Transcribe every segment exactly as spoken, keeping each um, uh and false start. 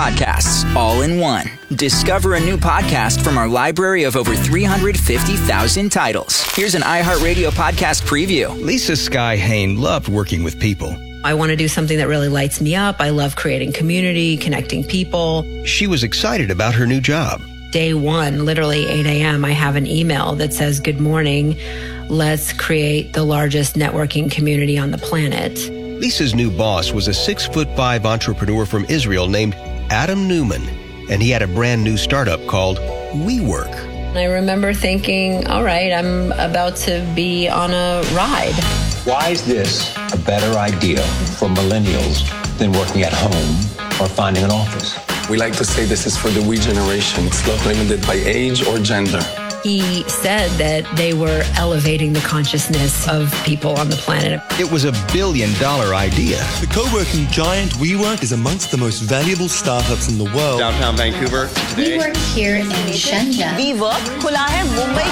podcasts, all in one. Discover a new podcast from our library of over three hundred fifty thousand titles. Here's an iHeartRadio podcast preview. Lisa Sky Hain loved working with people. I want to do something that really lights me up. I love creating community, connecting people. She was excited about her new job. Day one, literally eight a.m., I have an email that says, "Good morning. Let's create the largest networking community on the planet." Lisa's new boss was a six foot five entrepreneur from Israel named Adam Newman, and he had a brand new startup called WeWork. I remember thinking, all right, I'm about to be on a ride. Why is this a better idea for millennials than working at home or finding an office? We like to say this is for the we generation. It's not limited by age or gender. He said that they were elevating the consciousness of people on the planet. It was a billion dollar idea. The co-working giant WeWork is amongst the most valuable startups in the world. Downtown Vancouver today. We work here in Shenzhen. WeWork खुला है मुंबई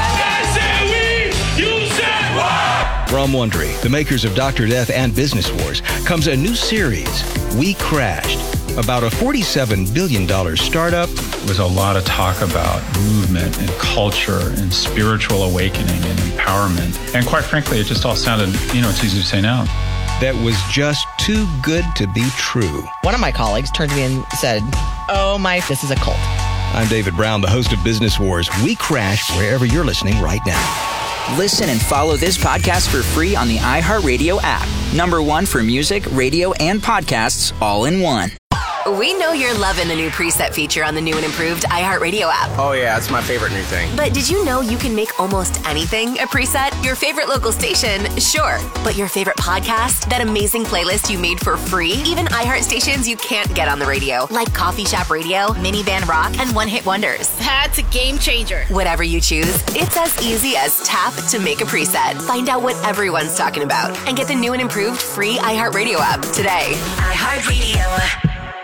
के. From Wondery, the makers of Doctor Death and Business Wars, comes a new series, We Crashed, about a forty-seven billion dollars startup. There was a lot of talk about movement and culture and spiritual awakening and empowerment. And quite frankly, it just all sounded, you know, it's easy to say now. That was just too good to be true. One of my colleagues turned to me and said, "Oh my, this is a cult." I'm David Brown, the host of Business Wars. We Crashed wherever you're listening right now. Listen and follow this podcast for free on the iHeartRadio app. Number one for music, radio, and podcasts, all in one. We know you're loving the new preset feature on the new and improved iHeartRadio app. Oh, yeah, it's my favorite new thing. But did you know you can make almost anything a preset? Your favorite local station, sure. But your favorite podcast? That amazing playlist you made for free? Even iHeart stations you can't get on the radio, like Coffee Shop Radio, Minivan Rock, and One Hit Wonders. That's a game changer. Whatever you choose, it's as easy as tap to make a preset. Find out what everyone's talking about and get the new and improved free iHeartRadio app today. iHeartRadio.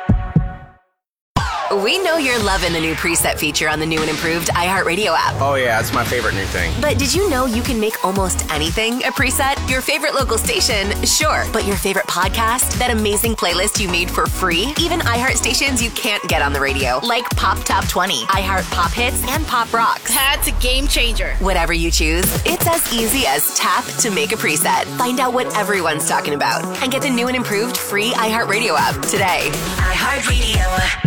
We know you're loving the new preset feature on the new and improved iHeartRadio app. Oh, yeah, it's my favorite new thing. But did you know you can make almost anything a preset? Your favorite local station, sure. But your favorite podcast? That amazing playlist you made for free? Even iHeart stations you can't get on the radio, like Pop Top twenty, iHeart Pop Hits, and Pop Rocks. That's a game changer. Whatever you choose, it's as easy as tap to make a preset. Find out what everyone's talking about and get the new and improved free iHeartRadio app today. iHeartRadio.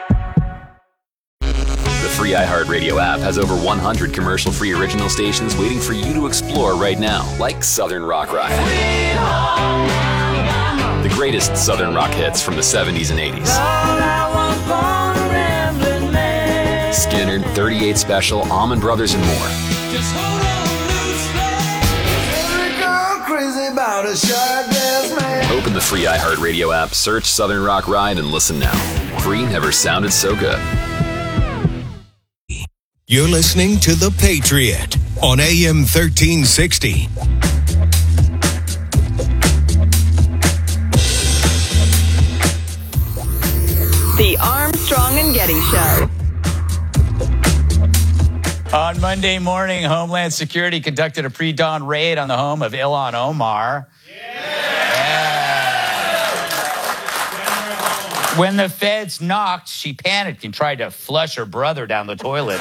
The free iHeartRadio app has over one hundred commercial-free original stations waiting for you to explore right now, like Southern Rock Ride. The greatest Southern rock hits from the seventies and eighties. Skinner, thirty-eight Special, Allman Brothers, and more. Open the free iHeartRadio app, search Southern Rock Ride, and listen now. Free never sounded so good. You're listening to The Patriot on A M thirteen sixty. The Armstrong and Getty Show. On Monday morning, Homeland Security conducted a pre-dawn raid on the home of Ilhan Omar. When the feds knocked, she panicked and tried to flush her brother down the toilet.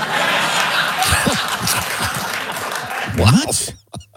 What?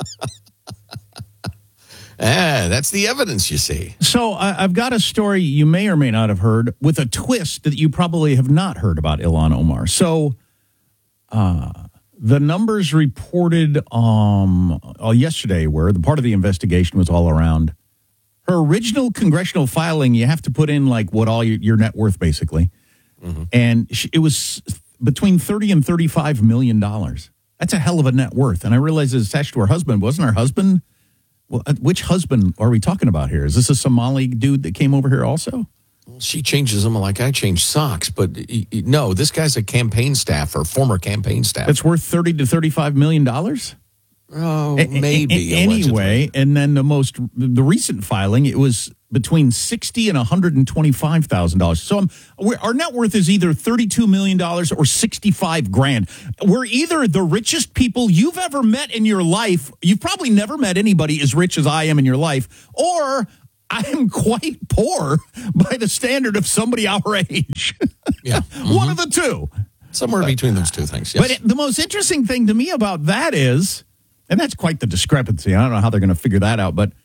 Ah, that's the evidence, you see. So uh, I've got a story you may or may not have heard with a twist that you probably have not heard about Ilhan Omar. So uh, the numbers reported um, uh, yesterday were the part of the investigation was all around her original congressional filing. You have to put in like what all your, your net worth, basically. Mm-hmm. And she, it was between thirty and thirty-five million dollars. That's a hell of a net worth. And I realized it's attached to her husband. Wasn't her husband? Well, which husband are we talking about here? Is this a Somali dude that came over here also? Well, she changes them like I change socks. But no, this guy's a campaign staffer, former campaign staff. It's worth thirty to thirty-five million dollars? Oh, maybe. A- a- anyway, and then the most, the recent filing, it was between sixty and one hundred twenty-five thousand dollars. So um, we're, our net worth is either thirty-two million dollars or sixty-five grand. We're either the richest people you've ever met in your life. You've probably never met anybody as rich as I am in your life, or I am quite poor by the standard of somebody our age. Yeah. Mm-hmm. One of the two. Somewhere but, between those two things, yes. But it, the most interesting thing to me about that is, and that's quite the discrepancy. I don't know how they're going to figure that out, but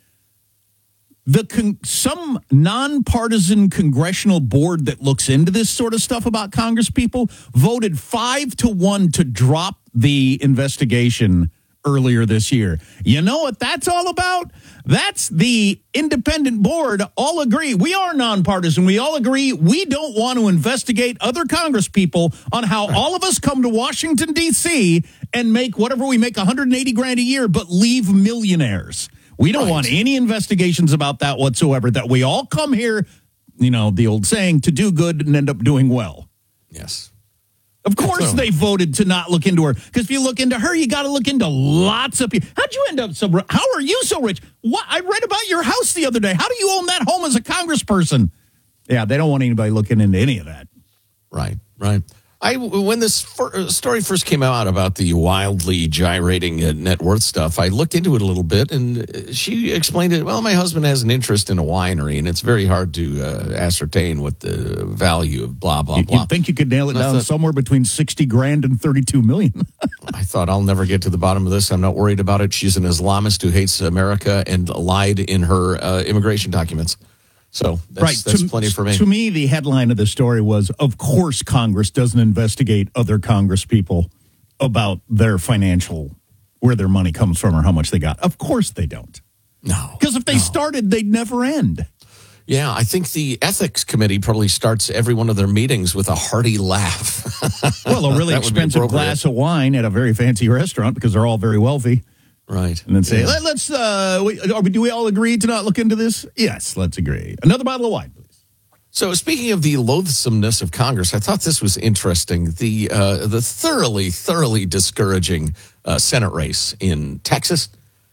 the con- some nonpartisan congressional board that looks into this sort of stuff about Congress people voted five to one to drop the investigation earlier this year. You know what that's all about? That's the independent board all agree. We are nonpartisan. We all agree we don't want to investigate other Congress people on how right. all of us come to Washington, D C and make whatever we make one hundred eighty grand a year, but leave millionaires. We don't right. want any investigations about that whatsoever, that we all come here, you know, the old saying, to do good and end up doing well. Yes. Of course so. They voted to not look into her, because if you look into her, you got to look into lots of people. How'd you end up so rich? How are you so rich? What? I read about your house the other day. How do you own that home as a congressperson? Yeah, they don't want anybody looking into any of that. Right, right. I when this fir- story first came out about the wildly gyrating net worth stuff, I looked into it a little bit, and she explained it. Well, my husband has an interest in a winery, and it's very hard to uh, ascertain what the value of blah blah blah. You think you could nail it down thought, somewhere between sixty grand and thirty-two million? I thought, I'll never get to the bottom of this. I'm not worried about it. She's an Islamist who hates America and lied in her uh, immigration documents. So that's, right. that's to, plenty for me. To me, the headline of the story was, of course, Congress doesn't investigate other Congress people about their financial, where their money comes from or how much they got. Of course they don't. No. Because if they no. started, they'd never end. Yeah, I think the ethics committee probably starts every one of their meetings with a hearty laugh. Well, a really expensive glass of wine at a very fancy restaurant, because they're all very wealthy. Right. And then say, yeah. Let, let's, uh, we, are we, do we all agree to not look into this? Yes, let's agree. Another bottle of wine, please. So speaking of the loathsomeness of Congress, I thought this was interesting. The uh, the thoroughly, thoroughly discouraging uh, Senate race in Texas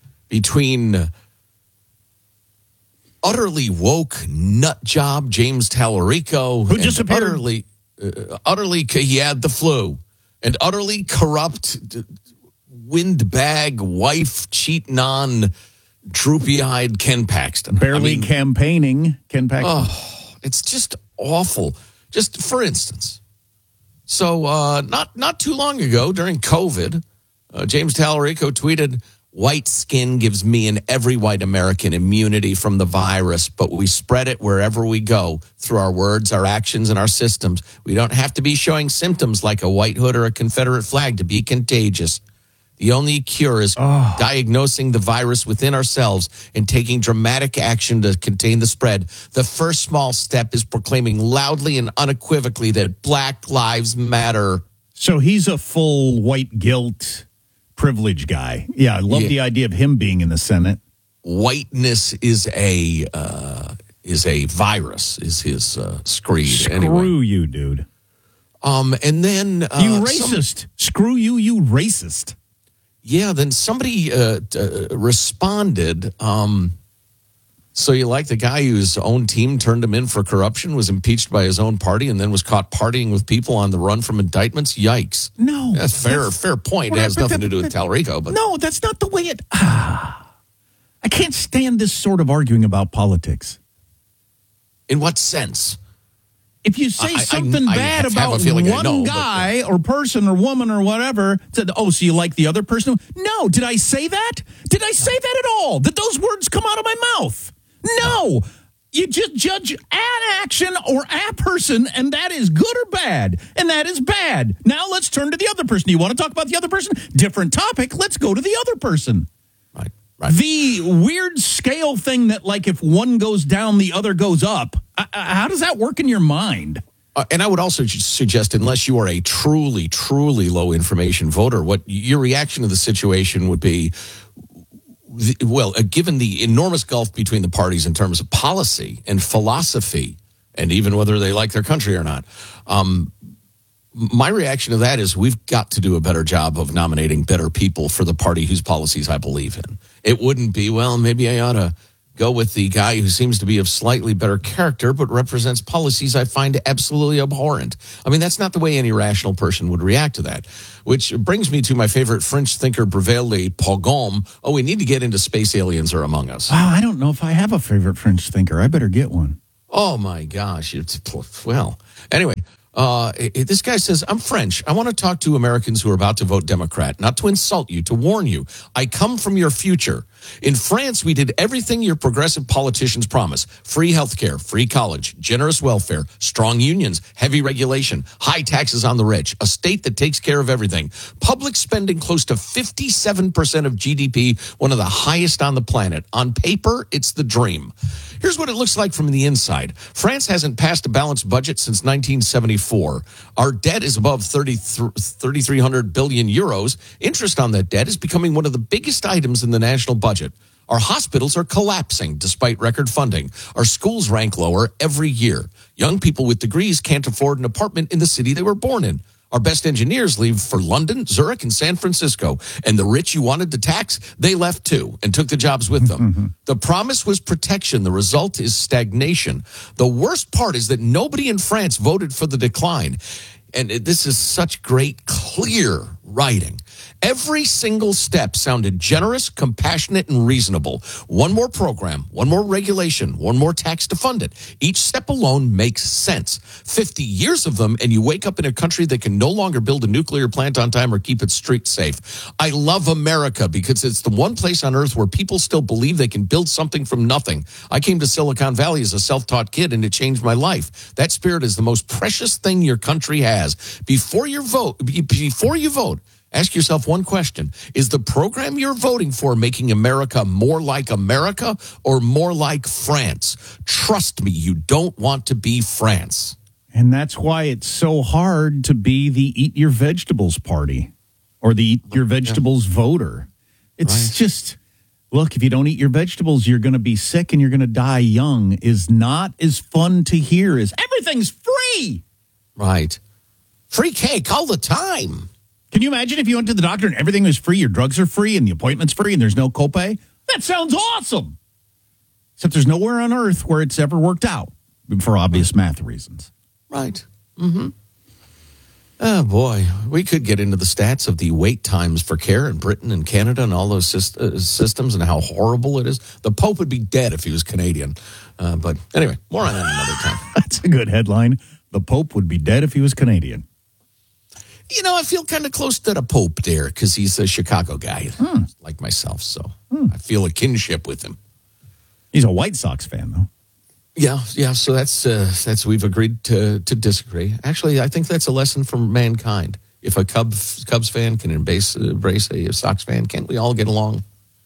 between utterly woke nut job James Tallarico, who disappeared, utterly, uh, utterly, he had the flu, and utterly corrupt windbag wife cheating on droopy-eyed Ken Paxton. Barely I mean, campaigning Ken Paxton. Oh, it's just awful. Just for instance, so uh, not not too long ago during COVID, uh, James Tallarico tweeted, "White skin gives me and every white American immunity from the virus, but we spread it wherever we go through our words, our actions, and our systems. We don't have to be showing symptoms like a white hood or a Confederate flag to be contagious. The only cure is oh. diagnosing the virus within ourselves and taking dramatic action to contain the spread. The first small step is proclaiming loudly and unequivocally that Black Lives Matter." So he's a full white guilt privilege guy. Yeah, I love yeah. the idea of him being in the Senate. Whiteness is a uh, is a virus, is his uh, screed. Screw anyway. you, dude. Um, and then uh, you racist. Some, Screw you, you racist. Yeah, then somebody uh, uh, responded, um, so you like the guy whose own team turned him in for corruption, was impeached by his own party, and then was caught partying with people on the run from indictments? Yikes. No. That's fair, that's, fair point. It has nothing to do with Tallarico. But no, that's not the way it... Ah, I can't stand this sort of arguing about politics. In what sense? If you say I, something I, I about one know, guy but, or person or woman or whatever, said, oh, so you like the other person? No. Did I say that? Did I say that at all? Did those words come out of my mouth? No. You just judge an action or a person, and that is good or bad, and that is bad. Now let's turn to the other person. You want to talk about the other person? Different topic. Let's go to the other person. Right. Right. The weird scale thing that, like, if one goes down, the other goes up. Uh, how does that work in your mind? Uh, and I would also suggest, unless you are a truly, truly low information voter, what your reaction to the situation would be, well, uh, given the enormous gulf between the parties in terms of policy and philosophy, and even whether they like their country or not, um, my reaction to that is we've got to do a better job of nominating better people for the party whose policies I believe in. It wouldn't be, well, maybe I ought to go with the guy who seems to be of slightly better character, but represents policies I find absolutely abhorrent. I mean, that's not the way any rational person would react to that. Which brings me to my favorite French thinker, Brevet Le Pogrom. Oh, we need to get into space aliens are among us. Wow, I don't know if I have a favorite French thinker. I better get one. Oh, my gosh. It's, well, anyway. Uh, this guy says, I'm French. I want to talk to Americans who are about to vote Democrat, not to insult you, to warn you. I come from your future. In France, we did everything your progressive politicians promise. Free healthcare, free college, generous welfare, strong unions, heavy regulation, high taxes on the rich, a state that takes care of everything. Public spending close to fifty-seven percent of G D P, one of the highest on the planet. On paper, it's the dream. Here's what it looks like from the inside. France hasn't passed a balanced budget since nineteen seventy-four. Our debt is above thirty-three hundred billion euros. Interest on that debt is becoming one of the biggest items in the national budget. Our hospitals are collapsing despite record funding. Our schools rank lower every year. Young people with degrees can't afford an apartment in the city they were born in. Our best engineers leave for London, Zurich, and San Francisco. And the rich you wanted to tax, they left too and took the jobs with them. Mm-hmm. The promise was protection. The result is stagnation. The worst part is that nobody in France voted for the decline. And this is such great, clear writing. Every single step sounded generous, compassionate, and reasonable. One more program, one more regulation, one more tax to fund it. Each step alone makes sense. fifty years of them, and you wake up in a country that can no longer build a nuclear plant on time or keep its streets safe. I love America because it's the one place on earth where people still believe they can build something from nothing. I came to Silicon Valley as a self-taught kid, and it changed my life. That spirit is the most precious thing your country has. Before you vote, before you vote, ask yourself one question. Is the program you're voting for making America more like America or more like France? Trust me, you don't want to be France. And that's why it's so hard to be the eat your vegetables party or the eat your vegetables yeah. voter. It's right. just, look, if you don't eat your vegetables, you're going to be sick and you're going to die young is not as fun to hear as everything's free. Right. Free cake all the time. Can you imagine if you went to the doctor and everything was free, your drugs are free and the appointment's free and there's no copay? That sounds awesome. Except there's nowhere on earth where it's ever worked out for obvious math reasons. Right. Mm-hmm. Oh, boy. We could get into the stats of the wait times for care in Britain and Canada and all those syst- uh, systems and how horrible it is. The Pope would be dead if he was Canadian. Uh, but anyway, more on that another time. That's a good headline. The Pope would be dead if he was Canadian. You know, I feel kind of close to the Pope there because he's a Chicago guy, hmm. like myself. So hmm. I feel a kinship with him. He's a White Sox fan, though. Yeah, yeah. So that's uh, that's we've agreed to to disagree. Actually, I think that's a lesson for mankind. If a Cubs Cubs fan can embrace embrace a Sox fan, can't we all get along?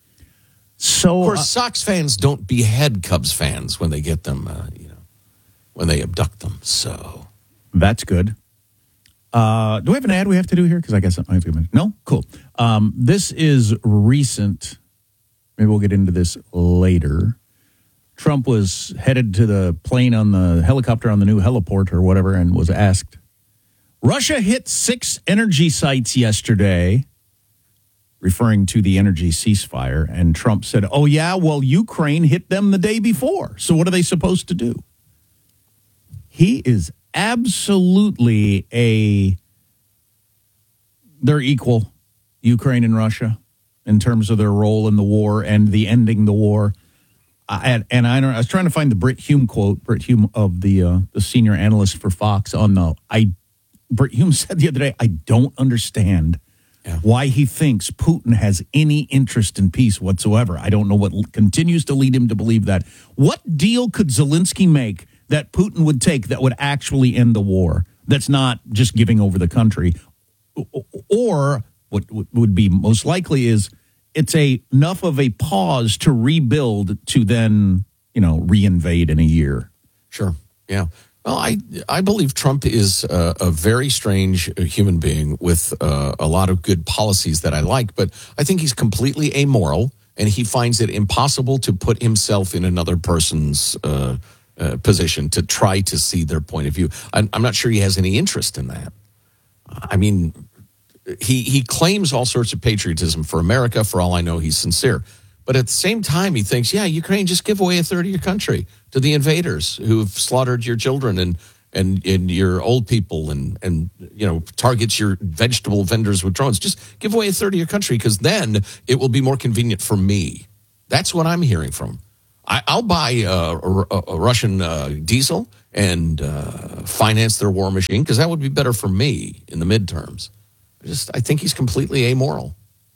So, of course, uh, Sox fans don't behead Cubs fans when they get them, uh, you know, when they abduct them. So that's good. Uh, do we have an ad we have to do here? Because I guess I have to. No? Cool. Um, this is recent. Maybe we'll get into this later. Trump was headed to the plane on the helicopter on the new heliport or whatever and was asked, Russia hit six energy sites yesterday, referring to the energy ceasefire. And Trump said, oh, yeah, well, Ukraine hit them the day before. So what are they supposed to do? He is absolutely a, they're equal, Ukraine and Russia, in terms of their role in the war and the ending the war. I, and I, I was trying to find the Brit Hume quote, Brit Hume of the uh, the senior analyst for Fox on the, I, Brit Hume said the other day, I don't understand yeah. why he thinks Putin has any interest in peace whatsoever. I don't know what continues to lead him to believe that. What deal could Zelensky make that Putin would take that would actually end the war, that's not just giving over the country? Or what would be most likely is it's a enough of a pause to rebuild to then, you know, reinvade in a year. Sure. Yeah. Well, I I believe Trump is a, a very strange human being with uh, a lot of good policies that I like, but I think he's completely amoral, and he finds it impossible to put himself in another person's uh, uh, position to try to see their point of view. I'm, I'm not sure he has any interest in that. I mean, he he claims all sorts of patriotism for America. For all I know, he's sincere. But at the same time, he thinks, yeah, Ukraine, just give away a third of your country to the invaders who've slaughtered your children and and, and your old people and, and, you know, targets your vegetable vendors with drones. Just give away a third of your country because then it will be more convenient for me. That's what I'm hearing from him. I, I'll buy uh, a, a Russian uh, diesel and uh, finance their war machine because that would be better for me in the midterms. I just I think he's completely amoral.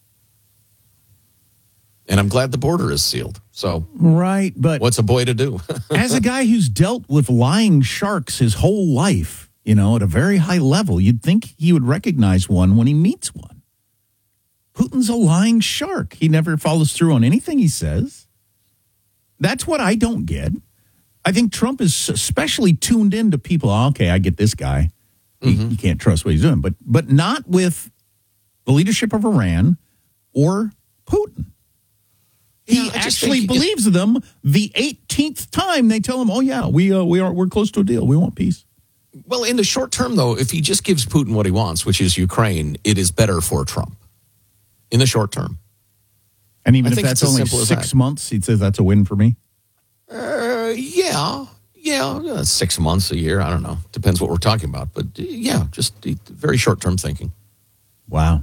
And I'm glad the border is sealed. So, right, but what's a boy to do? As a guy who's dealt with lying sharks his whole life, you know, at a very high level, you'd think he would recognize one when he meets one. Putin's a lying shark. He never follows through on anything he says. That's what I don't get. I think Trump is especially tuned into people. Oh, okay, I get this guy. Mm-hmm. You, you can't trust what he's doing. But but not with the leadership of Iran or Putin. He yeah, actually believes them the eighteenth time they tell him, "Oh yeah, we uh, we are we're close to a deal. We want peace." Well, in the short term, though, if he just gives Putin what he wants, which is Ukraine, it is better for Trump. In the short term, and even I if that's only six that. months, he says that's a win for me. Uh, yeah, yeah, uh, six months, a year. I don't know. Depends what we're talking about, but uh, yeah, just uh, very short term thinking. Wow.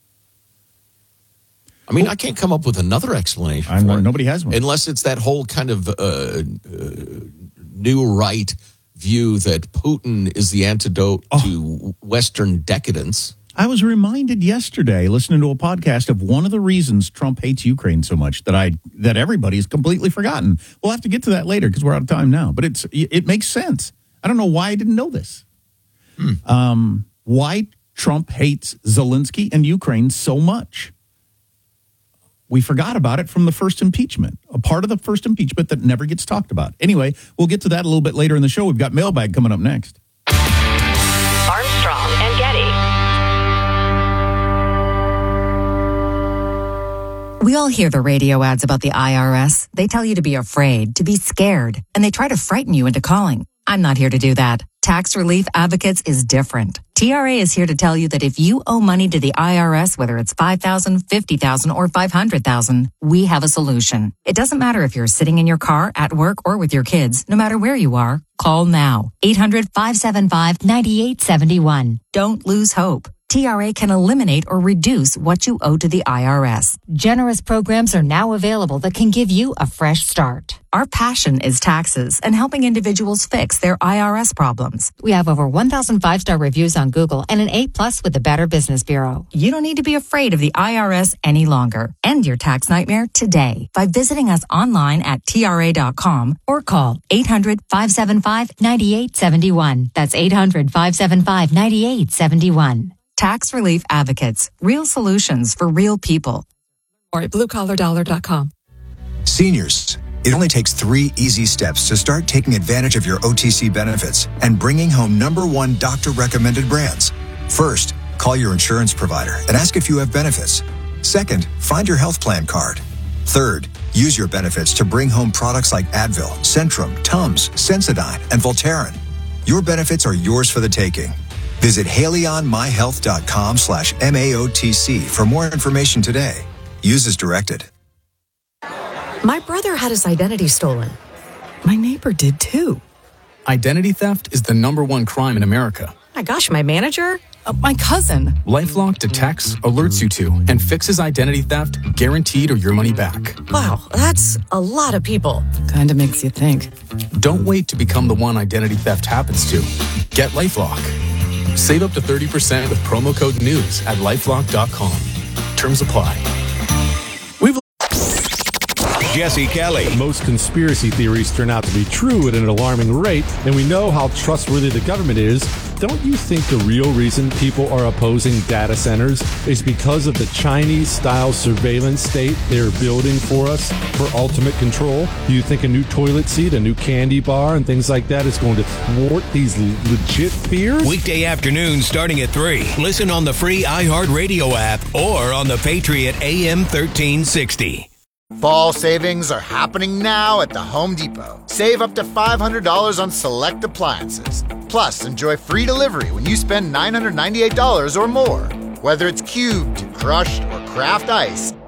I mean, I can't come up with another explanation. I know, for it, nobody has one. Unless it's that whole kind of uh, uh, new right view that Putin is the antidote oh. to Western decadence. I was reminded yesterday, listening to a podcast, of one of the reasons Trump hates Ukraine so much that I that everybody's completely forgotten. We'll have to get to that later because we're out of time now. But it's it makes sense. I don't know why I didn't know this. Hmm. Um, why Trump hates Zelensky and Ukraine so much. We forgot about it from the first impeachment, a part of the first impeachment that never gets talked about. Anyway, we'll get to that a little bit later in the show. We've got Mailbag coming up next. Armstrong and Getty. We all hear the radio ads about the I R S. They tell you to be afraid, to be scared, and they try to frighten you into calling. I'm not here to do that. Tax Relief Advocates is different. T R A is here to tell you that if you owe money to the I R S, whether it's five thousand dollars, fifty thousand dollars, or five hundred thousand dollars, we have a solution. It doesn't matter if you're sitting in your car, at work, or with your kids. No matter where you are, call now. eight hundred, five seven five, nine eight seven one. Don't lose hope. T R A can eliminate or reduce what you owe to the I R S. Generous programs are now available that can give you a fresh start. Our passion is taxes and helping individuals fix their I R S problems. We have over one thousand five-star reviews on Google and an A plus with the Better Business Bureau. You don't need to be afraid of the I R S any longer. End your tax nightmare today by visiting us online at T R A dot com or call eight hundred, five seven five, nine eight seven one. That's eight hundred, five seven five, nine eight seven one. Tax Relief Advocates. Real solutions for real people. Or at blue collar dollar dot com. Seniors, it only takes three easy steps to start taking advantage of your O T C benefits and bringing home number one doctor-recommended brands. First, call your insurance provider and ask if you have benefits. Second, find your health plan card. Third, use your benefits to bring home products like Advil, Centrum, Tums, Sensodyne, and Voltaren. Your benefits are yours for the taking. Visit haleyonmyhealth.com slash MAOTC for more information today. Use as directed. My brother had his identity stolen. My neighbor did too. Identity theft is the number one crime in America. My gosh, my manager? Uh, my cousin. LifeLock detects, alerts you to, and fixes identity theft guaranteed or your money back. Wow, that's a lot of people. Kinda makes you think. Don't wait to become the one identity theft happens to. Get LifeLock. Save up to thirty percent with promo code NEWS at lifelock dot com. Terms apply. We've Jesse Kelly. Most conspiracy theories turn out to be true at an alarming rate, and we know how trustworthy the government is. Don't you think the real reason people are opposing data centers is because of the Chinese-style surveillance state they're building for us for ultimate control? Do you think a new toilet seat, a new candy bar, and things like that is going to thwart these legit fears? Weekday afternoons starting at three. Listen on the free iHeartRadio app or on the Patriot A M thirteen sixty. Fall savings are happening now at the Home Depot. Save up to five hundred dollars on select appliances. Plus, enjoy free delivery when you spend nine hundred ninety-eight dollars or more. Whether it's cubed, crushed, or craft ice,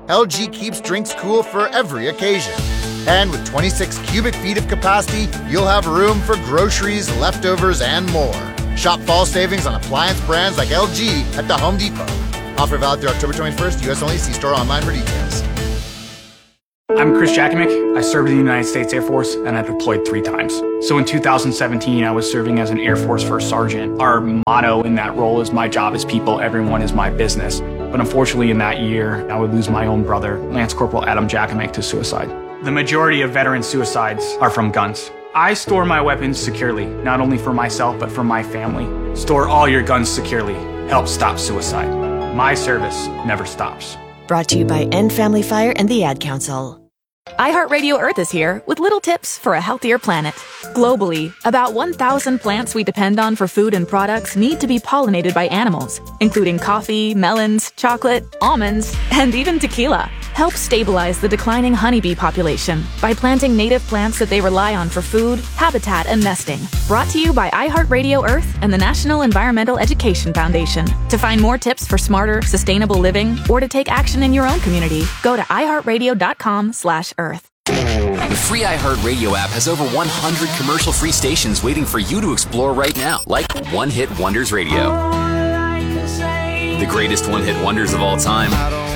L G keeps drinks cool for every occasion. And with twenty-six cubic feet of capacity, you'll have room for groceries, leftovers, and more. Shop fall savings on appliance brands like L G at the Home Depot. Offer valid through October twenty-first, U S only. See store online for details. I'm Chris Jakimick. I served in the United States Air Force, and I deployed three times. So in two thousand seventeen, I was serving as an Air Force First Sergeant. Our motto in that role is "My job is people, everyone is my business." But unfortunately, in that year, I would lose my own brother, Lance Corporal Adam Jakimick, to suicide. The majority of veteran suicides are from guns. I store my weapons securely, not only for myself, but for my family. Store all your guns securely. Help stop suicide. My service never stops. Brought to you by End Family Fire and the Ad Council. iHeartRadio Earth is here with little tips for a healthier planet. Globally, about one thousand plants we depend on for food and products need to be pollinated by animals, including coffee, melons, chocolate, almonds, and even tequila. Help stabilize the declining honeybee population by planting native plants that they rely on for food, habitat, and nesting. Brought to you by iHeartRadio Earth and the National Environmental Education Foundation. To find more tips for smarter, sustainable living, or to take action in your own community, go to iHeartRadio.com slash Earth. The free iHeartRadio app has over one hundred commercial-free stations waiting for you to explore right now, like One Hit Wonders Radio. The greatest one-hit wonders of all time.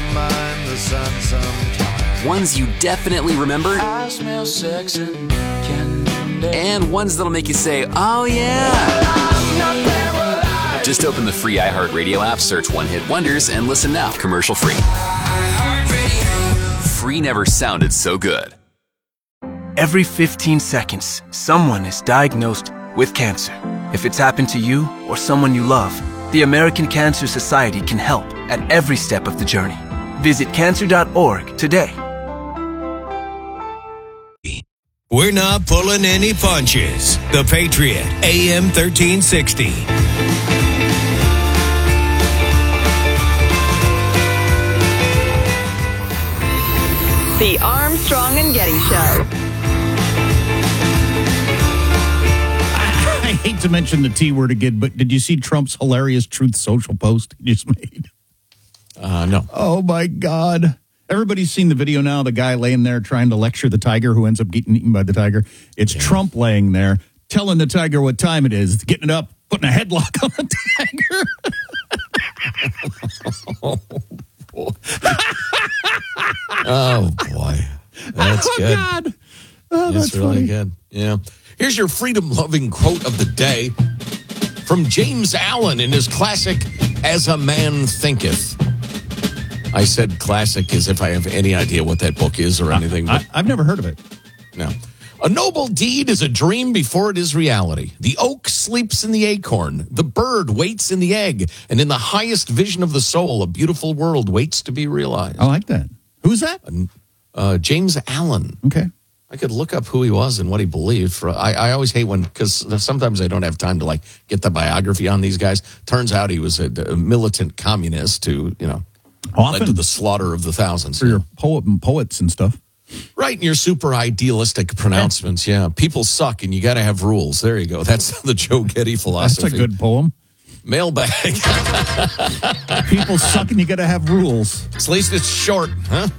Ones you definitely remember. I smell sex and candy. And ones that'll make you say, oh yeah. Just open the free iHeartRadio app, search One Hit Wonders, and listen now, commercial-free. Free never sounded so good. Every fifteen seconds, someone is diagnosed with cancer. If it's happened to you or someone you love, the American Cancer Society can help at every step of the journey. Visit cancer dot org today. We're not pulling any punches. The Patriot, A M thirteen sixty. The Armstrong and Getty Show. I hate to mention the T word again, but did you see Trump's hilarious Truth Social post he just made? Uh, no. Oh, my God. Everybody's seen the video now, the guy laying there trying to lecture the tiger who ends up getting eaten by the tiger. It's yeah. Trump laying there telling the tiger what time it is, getting it up, putting a headlock on the tiger. oh, boy. oh, boy. That's oh, good. God. Oh, that's, that's really funny. good. Yeah. Here's your freedom-loving quote of the day from James Allen in his classic, As a Man Thinketh. I said classic as if I have any idea what that book is or anything. But I, I've never heard of it. No. A noble deed is a dream before it is reality. The oak sleeps in the acorn. The bird waits in the egg. And in the highest vision of the soul, a beautiful world waits to be realized. I like that. Who's that? Uh, James Allen. Okay. I could look up who he was and what he believed. For I, I always hate when, because sometimes I don't have time to like get the biography on these guys. Turns out he was a, a militant communist who, you know, Often led to the slaughter of the thousands. For your poet and poets and stuff. Right, and your super idealistic pronouncements. Yeah, people suck and you got to have rules. There you go. That's the Joe Getty philosophy. That's a good poem. Mailbag. People suck and you got to have rules. At least it's short, huh?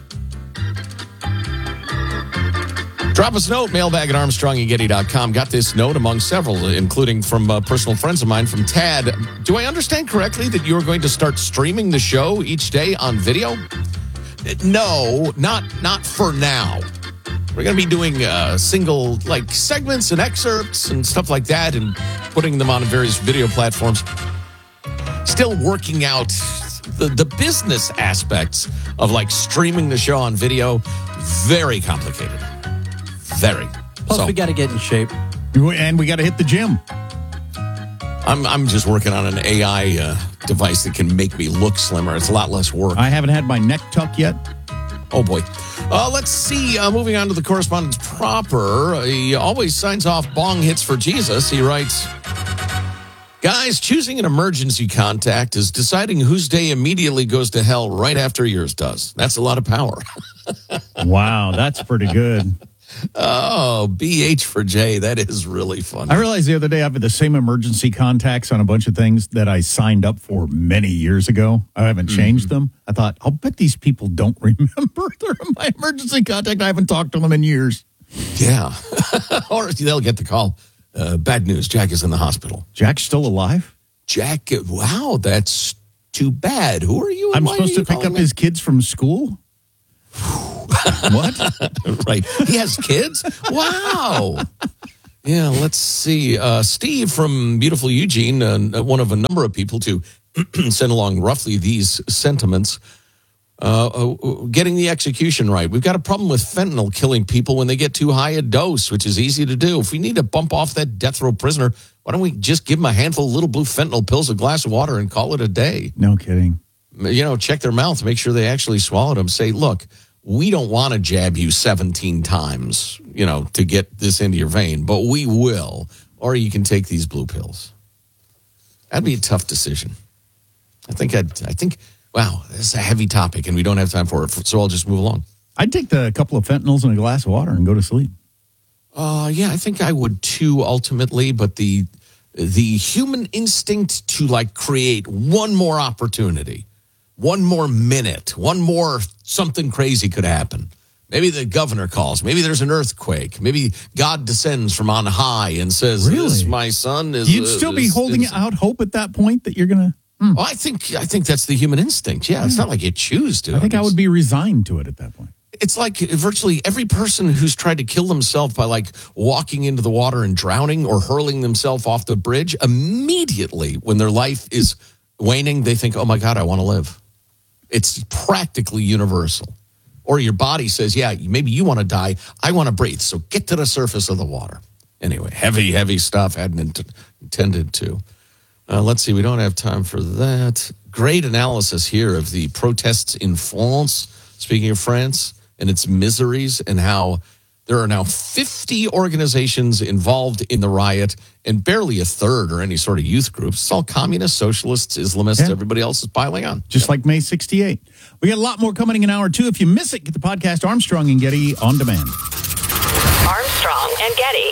Drop us a note, mailbag at armstrong and getty dot com. Got this note among several, including from uh, personal friends of mine from Tad. Do I understand correctly that you're going to start streaming the show each day on video? No, not not for now. We're going to be doing uh, single like segments and excerpts and stuff like that and putting them on various video platforms. Still working out the, the business aspects of like streaming the show on video. Very complicated. Very. Plus, so, we got to get in shape. And we got to hit the gym. I'm I'm just working on an A I uh, device that can make me look slimmer. It's a lot less work. I haven't had my neck tuck yet. Oh, boy. Uh, let's see. Uh, moving on to the correspondence proper. He always signs off bong hits for Jesus. He writes, guys, choosing an emergency contact is deciding whose day immediately goes to hell right after yours does. That's a lot of power. Wow, that's pretty good. Oh, B H for J. That is really funny. I realized the other day I have the same emergency contacts on a bunch of things that I signed up for many years ago. I haven't changed mm-hmm. them. I thought, I'll bet these people don't remember they're my emergency contact. I haven't talked to them in years. Yeah. Or they'll get the call. Uh, bad news. Jack is in the hospital. Jack's still alive? Jack, wow, that's too bad. Who are you? I'm supposed to pick up me? his kids from school? What? Right. He has kids? Wow. Yeah, let's see. Uh, Steve from beautiful Eugene, uh, one of a number of people to send along roughly these sentiments. Uh, uh, getting the execution right. We've got a problem with fentanyl killing people when they get too high a dose, which is easy to do. If we need to bump off that death row prisoner, why don't we just give them a handful of little blue fentanyl pills, a glass of water, and call it a day? No kidding. You know, check their mouth, make sure they actually swallowed them. Say, look, we don't want to jab you seventeen times, you know, to get this into your vein, but we will. Or you can take these blue pills. That'd be a tough decision. I think I'd, I think... Wow, this is a heavy topic, and we don't have time for it, so I'll just move along. I'd take the couple of fentanyls and a glass of water and go to sleep. Uh, yeah, I think I would too, ultimately, but the the human instinct to, like, create one more opportunity, one more minute, one more something crazy could happen. Maybe the governor calls. Maybe there's an earthquake. Maybe God descends from on high and says, really? This, my son, is... You'd still uh, be is, holding is, out hope at that point that you're going to... Hmm. Well, I think I think that's the human instinct. Yeah, it's not like you choose to. I think I, mean, I would be resigned to it at that point. It's like virtually every person who's tried to kill themselves by like walking into the water and drowning or hurling themselves off the bridge, immediately when their life is waning, they think, oh my God, I want to live. It's practically universal. Or your body says, yeah, maybe you want to die. I want to breathe. So get to the surface of the water. Anyway, heavy, heavy stuff. Hadn't int- intended to. Uh, let's see, we don't have time for that. Great analysis here of the protests in France, speaking of France, and its miseries, and how there are now fifty organizations involved in the riot, and barely a third are any sort of youth groups. It's all communists, socialists, Islamists, yeah. Everybody else is piling on. Just yeah. like May sixty-eight. We got a lot more coming in hour two. If you miss it, get the podcast Armstrong and Getty on demand. Armstrong and Getty.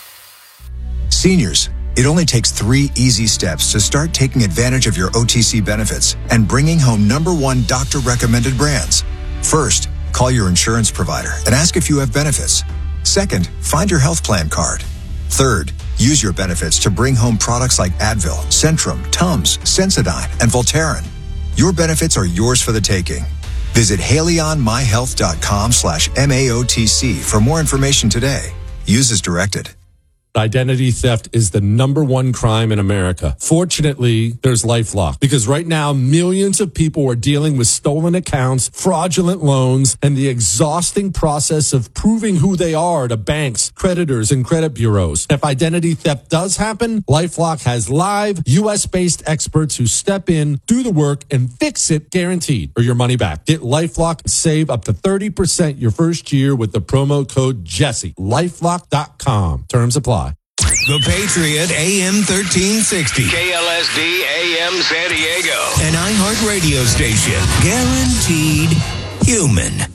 Seniors, it only takes three easy steps to start taking advantage of your O T C benefits and bringing home number one doctor-recommended brands. First, call your insurance provider and ask if you have benefits. Second, find your health plan card. Third, use your benefits to bring home products like Advil, Centrum, Tums, Sensodyne, and Voltaren. Your benefits are yours for the taking. Visit haleyonmyhealth.com slash MAOTC for more information today. Use as directed. Identity theft is the number one crime in America. Fortunately, there's LifeLock, because right now millions of people are dealing with stolen accounts, fraudulent loans, and the exhausting process of proving who they are to banks, creditors, and credit bureaus. If identity theft does happen, LifeLock has live U S-based experts who step in, do the work, and fix it guaranteed, or your money back. Get LifeLock and save up to thirty percent your first year with the promo code Jesse. LifeLock dot com. Terms apply. The Patriot A M thirteen sixty. K L S D A M San Diego. An iHeart radio station. Guaranteed human.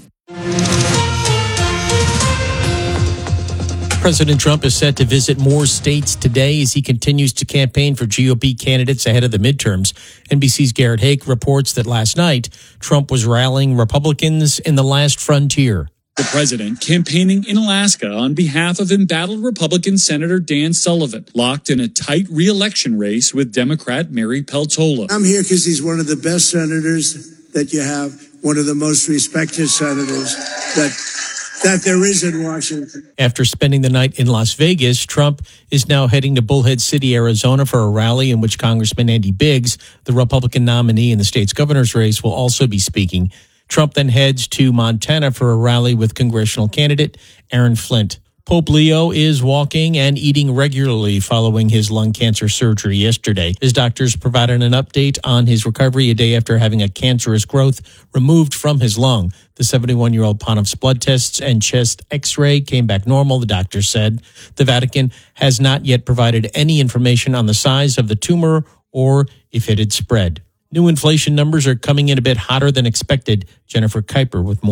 President Trump is set to visit more states today as he continues to campaign for G O P candidates ahead of the midterms. N B C's Garrett Hake reports that last night, Trump was rallying Republicans in the last frontier. The president campaigning in Alaska on behalf of embattled Republican Senator Dan Sullivan, locked in a tight re-election race with Democrat Mary Peltola. I'm here because he's one of the best senators that you have, one of the most respected senators that that there is in Washington. After spending the night in Las Vegas, Trump is now heading to Bullhead City, Arizona for a rally in which Congressman Andy Biggs, the Republican nominee in the state's governor's race, will also be speaking. Trump then heads to Montana for a rally with congressional candidate Aaron Flint. Pope Leo is walking and eating regularly following his lung cancer surgery yesterday. His doctors provided an update on his recovery a day after having a cancerous growth removed from his lung. The seventy-one-year-old Pontiff's blood tests and chest x-ray came back normal, the doctor said. The Vatican has not yet provided any information on the size of the tumor or if it had spread. New inflation numbers are coming in a bit hotter than expected. Jennifer Kuiper with more.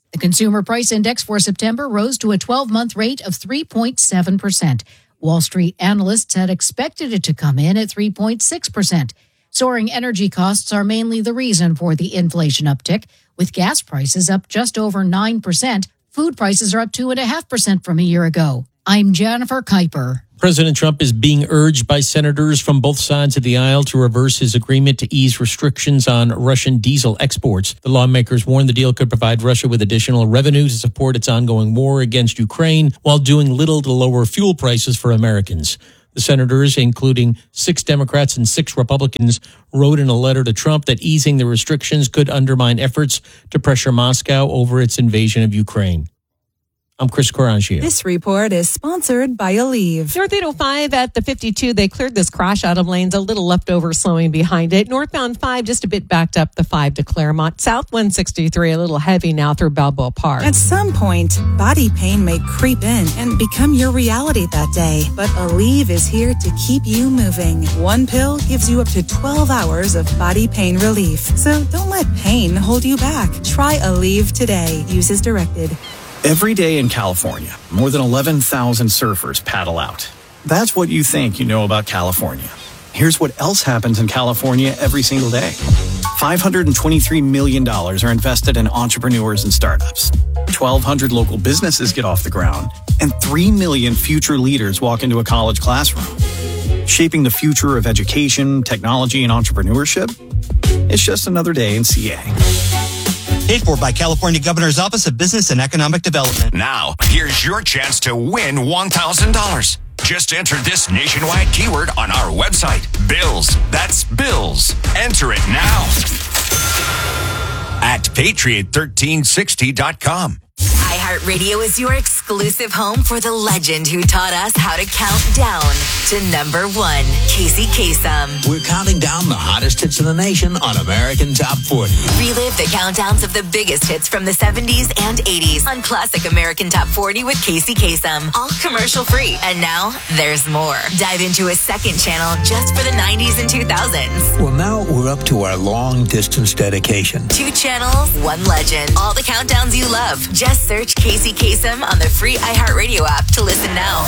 The Consumer Price Index for September rose to a twelve-month rate of three point seven percent. Wall Street analysts had expected it to come in at three point six percent. Soaring energy costs are mainly the reason for the inflation uptick, with gas prices up just over nine percent. Food prices are up two point five percent from a year ago. I'm Jennifer Kuiper. President Trump is being urged by senators from both sides of the aisle to reverse his agreement to ease restrictions on Russian diesel exports. The lawmakers warned the deal could provide Russia with additional revenue to support its ongoing war against Ukraine while doing little to lower fuel prices for Americans. The senators, including six Democrats and six Republicans, wrote in a letter to Trump that easing the restrictions could undermine efforts to pressure Moscow over its invasion of Ukraine. I'm Chris Coraggio. This report is sponsored by Aleve. North eight oh five at the fifty-two, they cleared this crash out of lanes, a little leftover slowing behind it. Northbound five, just a bit backed up the five to Claremont. South one sixty-three, a little heavy now through Balboa Park. At some point, body pain may creep in and become your reality that day. But Aleve is here to keep you moving. One pill gives you up to twelve hours of body pain relief. So don't let pain hold you back. Try Aleve today. Use as directed. Every day in California, more than eleven thousand surfers paddle out. That's what you think you know about California. Here's what else happens in California every single day. five hundred twenty-three million dollars are invested in entrepreneurs and startups. twelve hundred local businesses get off the ground, and three million future leaders walk into a college classroom. Shaping the future of education, technology, and entrepreneurship? It's just another day in C A. Paid for by California Governor's Office of Business and Economic Development. Now, here's your chance to win one thousand dollars. Just enter this nationwide keyword on our website, Bills. That's Bills. Enter it now at patriot thirteen sixty dot com. iHeartRadio is your exclusive home for the legend who taught us how to count down to number one, Casey Kasem. We're counting down the hottest hits in the nation on American Top forty. Relive the countdowns of the biggest hits from the seventies and eighties on classic American Top forty with Casey Kasem. All commercial free. And now there's more. Dive into a second channel just for the nineties and two thousands. Well, now we're up to our long distance dedication. Two channels, one legend. All the countdowns you love. Just search Casey Kasem on the free iHeartRadio app to listen now.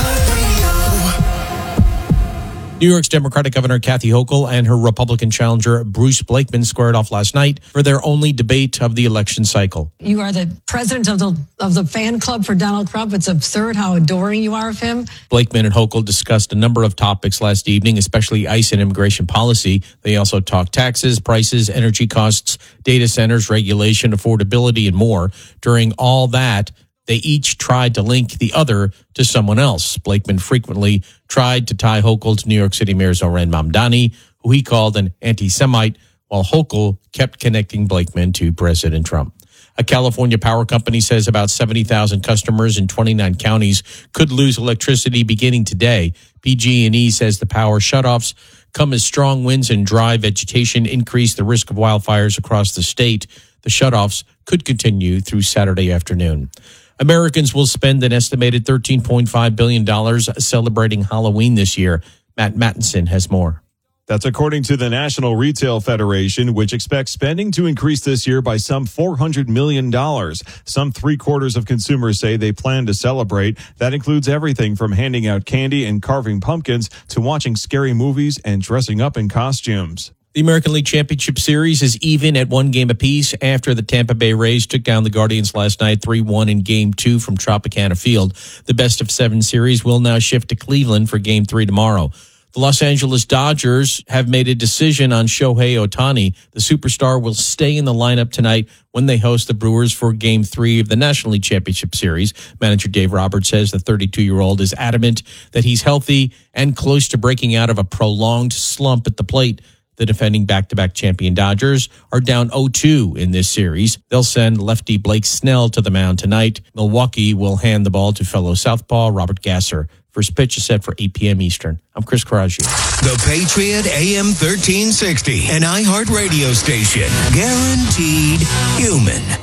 New York's Democratic Governor Kathy Hochul and her Republican challenger Bruce Blakeman squared off last night for their only debate of the election cycle. You are the president of the of the fan club for Donald Trump. It's absurd how adoring you are of him. Blakeman and Hochul discussed a number of topics last evening, especially ICE and immigration policy. They also talked taxes, prices, energy costs, data centers, regulation, affordability, and more. During all that, they each tried to link the other to someone else. Blakeman frequently tried to tie Hochul to New York City Mayor Zohran Mamdani, who he called an anti-Semite, while Hochul kept connecting Blakeman to President Trump. A California power company says about seventy thousand customers in twenty-nine counties could lose electricity beginning today. P G and E says the power shutoffs come as strong winds and dry vegetation increase the risk of wildfires across the state. The shutoffs could continue through Saturday afternoon. Americans will spend an estimated thirteen point five billion dollars celebrating Halloween this year. Matt Mattinson has more. That's according to the National Retail Federation, which expects spending to increase this year by some four hundred million dollars. Some three quarters of consumers say they plan to celebrate. That includes everything from handing out candy and carving pumpkins to watching scary movies and dressing up in costumes. The American League Championship Series is even at one game apiece after the Tampa Bay Rays took down the Guardians last night three one in Game two from Tropicana Field. The best of seven series will now shift to Cleveland for Game three tomorrow. The Los Angeles Dodgers have made a decision on Shohei Ohtani. The superstar will stay in the lineup tonight when they host the Brewers for Game three of the National League Championship Series. Manager Dave Roberts says the thirty-two-year-old is adamant that he's healthy and close to breaking out of a prolonged slump at the plate. The defending back-to-back champion Dodgers are down oh two in this series. They'll send lefty Blake Snell to the mound tonight. Milwaukee will hand the ball to fellow southpaw Robert Gasser. First pitch is set for eight p.m. Eastern. I'm Chris Coraggio. The Patriot A M thirteen sixty, an iHeart radio station. Guaranteed human.